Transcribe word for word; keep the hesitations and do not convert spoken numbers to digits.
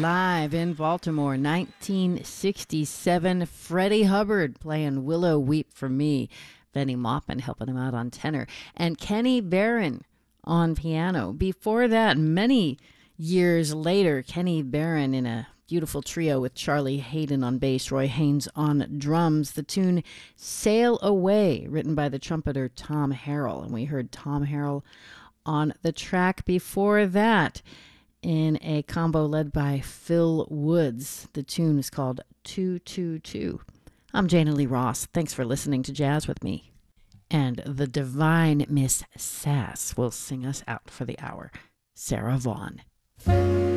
live in Baltimore, nineteen sixty-seven. Freddie Hubbard playing Willow Weep for Me. Benny Maupin helping him out on tenor. And Kenny Barron on piano. Before that, many years later, Kenny Barron in a beautiful trio with Charlie Hayden on bass, Roy Haynes on drums. The tune Sail Away, written by the trumpeter Tom Harrell. And we heard Tom Harrell on the track before that in a combo led by Phil Woods. The tune is called two two two. I'm Jana Lee Ross. Thanks for listening to Jazz with me. And the divine Miss Sass will sing us out for the hour. Sarah Vaughan.